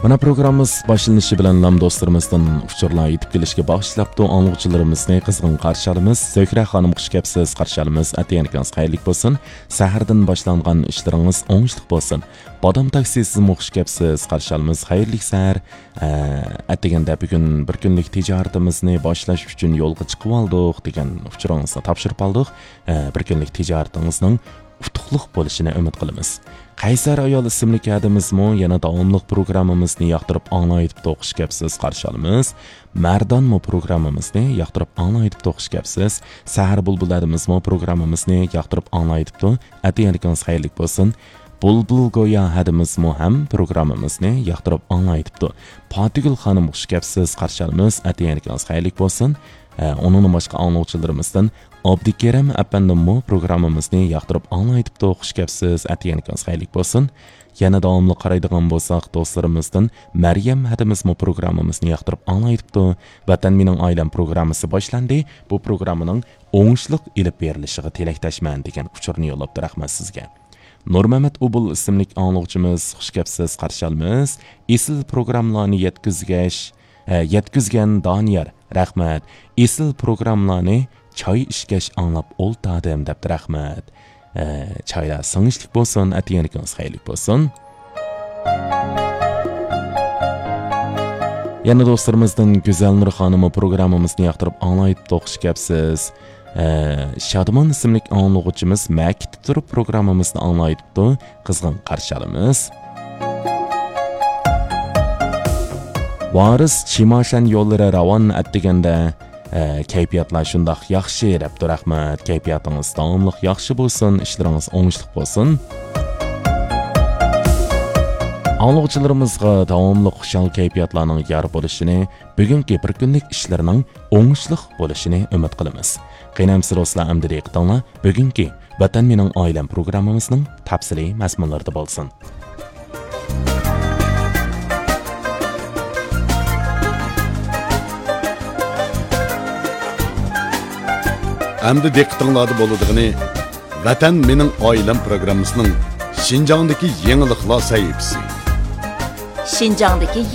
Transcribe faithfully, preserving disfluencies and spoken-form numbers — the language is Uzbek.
Mana programmamiz boshlanishi bilan nam do'stlarimizdan uchurlar yetib kelishga bag'ishlabdi. Angluvchilarimizni qizg'in qarshi olamiz. Zo'kra xonim xush kelibsiz, qarshi olamiz. Atayingiz xayrli bo'lsin. Sahardan boshlangan ishlaringiz o'ngishli bo'lsin. Bodom taksi siz xush kelibsiz, qarshi olamiz. Xayrli sahar. Ataganda bugun bir kunlik tijoratimizni boshlash uchun yo'lga chiqib oldik degan uchuringizni topshirib oldik. Bir kunlik tijoratingizning utuqliq bo'lishini umid qilamiz. Qaysar ayol ismli kadimizmi yana davomli programmamizni yoqtirib anglayib o'qish kapsiz, qarshi olamiz. Mardonmi programmamizni yoqtirib anglayib o'qish kapsiz. Sahar bulbuladimizmi programmamizni yoqtirib anglayib atayingiz xayrli bo'lsin. Bulbul go'yo hadimizmi ham programmamizni yoqtirib anglayibdi. Potigul xonim xush kelibsiz, qarshi olamiz. Atayingiz xayrli bo'lsin. Onun boshqa anglovchilarimizdan Abdikerim apandimmi programmamizni yoqtirib anglayib o'qish kelibsiz. Atayingiz xayrli bo'lsin. Yana davomli qaraydigan bo'lsak, do'stlarimizdan Maryam hadimizmi programmamizni yoqtirib anglayibdi. Vatan mening oilam programmasi boshlandi. Bu programmaning o'ngishli ilib berilishiga tilakdoshman degan uchurni yo'llabdi. Rahmat sizga. Nurmamat Ubul ismli anglovchimiz xush kelibsiz, qarshi olamiz. Esil programmalarni yetkizgash, yetkizgan Doniyor, rahmat. Esil programmalarni choy ishgash anglab o'ltadim deb rahmat. Choylar singishlik bo'lsin, atayingiz xayrli bo'lsin. Yana do'stlarimizdan Go'zal Nur xonimi programmamizni yoqtirib anglayib o'qish kelibsiz. Shadmon ismli anglovchimiz maktab turib programmamizni anglayibdi. Qizg'in qarshi olamiz. Varis Chimashan yo'llari ravon atdiganda kayfiyatlar shundoq yaxshi deb rahmat. Kayfiyatingiz davomli yaxshi bo'lsin, ishlaringiz o'ngishli bo'lsin. Anglovchilarimizga davomli xushal kayfiyatlarning yor bo'lishini, bugungi bir kunlik ishlarining o'ngishli bo'lishini umid qilamiz. Qiynamsiz do'stlar, amdi diqqatinglar bugungi Vatan mening oilam programmamizning tafsiliy mazmunlarida bo'lsin. Әмді дектіңлады болудығыны Vatan mening oilam programmasining Şinjangdagi yangiliklar sahifasi. Şinjangdagi